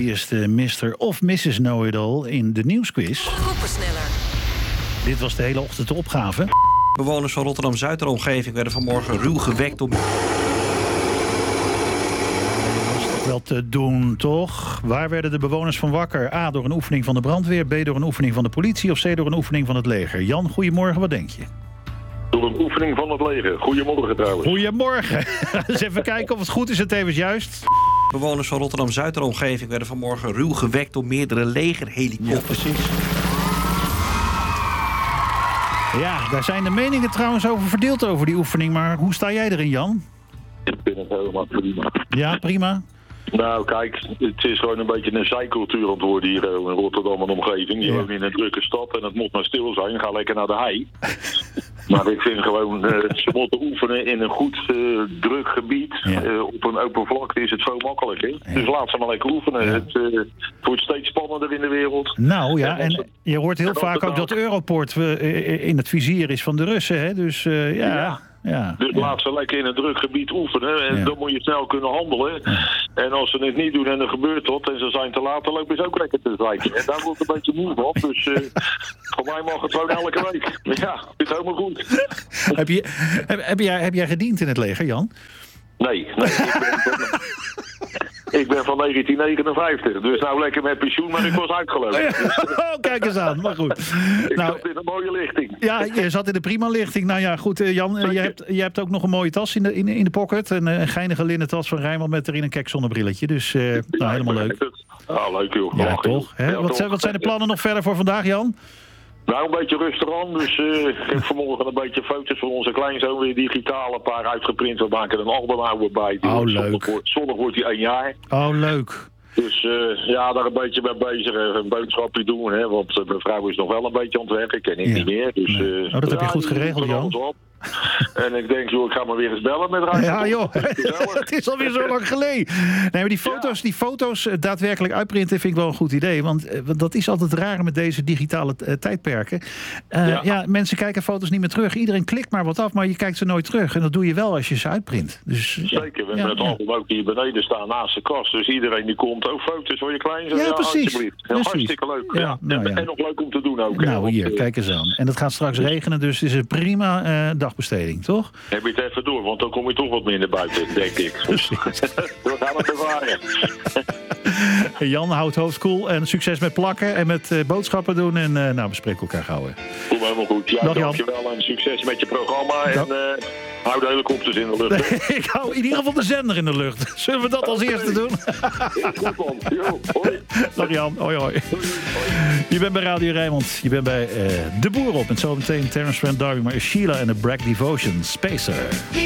Wie is de Mr. of Mrs. Know-it-all in de nieuwsquiz? Groepensneller. Dit was de hele ochtend de opgave. Bewoners van Rotterdam-Zuid en omgeving werden vanmorgen ruw gewekt op... Wel te doen, toch? Waar werden de bewoners van wakker? A, door een oefening van de brandweer. B, door een oefening van de politie. Of C, door een oefening van het leger. Jan, goedemorgen, wat denk je? Door een oefening van het leger. Goedemorgen trouwens. Goedemorgen. Eens even kijken of het goed is en tevens juist. Bewoners van Rotterdam-Zuid en omgeving werden vanmorgen ruw gewekt door meerdere legerhelikopters. Ja, precies. Ja, daar zijn de meningen trouwens over verdeeld over die oefening. Maar hoe sta jij erin, Jan? Ik vind het helemaal prima. Ja, prima. Nou kijk, het is gewoon een beetje een zijcultuur aan het worden hier in Rotterdam en omgeving. Je woont in een drukke stad en het moet maar stil zijn. Ga lekker naar de hei. Maar ik vind gewoon, ze moeten oefenen in een goed druk gebied. Ja. Op een open vlakte is het veel makkelijker. Ja. Dus laat ze maar lekker oefenen. Ja. Het wordt steeds spannender in de wereld. Nou ja, en je hoort heel en vaak ook dat Europort in het vizier is van de Russen. Hè? Dus ja. Dus laat ze lekker in een druk gebied oefenen. En dan moet je snel kunnen handelen. Ja. En als ze het niet doen en er gebeurt wat en ze zijn te laat, dan lopen ze ook lekker te zeiken. En daar wordt een beetje moe van. Dus voor mij mag het gewoon elke week. Ja, het is helemaal goed. Heb jij gediend in het leger, Jan? Nee. Ik ben van 1959, dus nou lekker met pensioen, maar ik was uitgelopen. Oh, kijk eens aan, maar goed. Ik zat in een mooie lichting. Ja, je zat in de prima lichting. Nou ja, goed, Jan, je hebt ook nog een mooie tas in de pocket. Een geinige linnen tas van Rijnmond met erin een kek zonnebrilletje. Dus nou, helemaal leuk. Leuk joh. Ja, toch? Hè? Ja, Wat zijn de plannen nog verder voor vandaag, Jan? Nou, een beetje rustig aan. Dus ik heb vanmorgen een beetje foto's van onze kleinzoon weer digitaal een paar uitgeprint. We maken een albumhouder bij. Oh, leuk. Zondag wordt hij 1 jaar. Oh, leuk. Dus daar een beetje mee bezig. Een boodschapje doen. Hè, want mijn vrouw is nog wel een beetje aan het werken. En ik niet meer. Dus, dat heb je goed geregeld, Jan. En ik denk, joh, ik ga maar weer eens bellen met Rijnmond. Ja, joh. Het is alweer zo lang geleden. Nee, maar die foto's daadwerkelijk uitprinten vind ik wel een goed idee. Want dat is altijd raar met deze digitale tijdperken. Ja, mensen kijken foto's niet meer terug. Iedereen klikt maar wat af, maar je kijkt ze nooit terug. En dat doe je wel als je ze uitprint. Dus, zeker. We hebben het album ook hier beneden staan naast de kast. Dus iedereen die komt, ook foto's van je kleinzoon. Ja, precies. Alsjeblieft. Hartstikke leuk. Ja, En nog leuk om te doen ook. Nou, hier, kijk eens aan. En het gaat straks regenen, dus het is een prima dagbesteding, toch? Heb je het even door, want dan kom je toch wat minder buiten, denk ik. Dus, we gaan het ervaren. Jan, houdt hoofd koel en succes met plakken en met boodschappen doen. En we spreken elkaar gauw. Kom helemaal goed. Ja, dankjewel en succes met je programma. En hou de helikopters in de lucht. Ik hou in ieder geval de zender in de lucht. Zullen we dat als eerste doen? Goed man. Yo, hoi. Dag Jan. Hoi. Je bent bij Radio Rijnmond. Je bent bij De Boer op. En zo meteen Terence Trent D'Arby, maar Sheila en de Bragg Devotion. Spacer.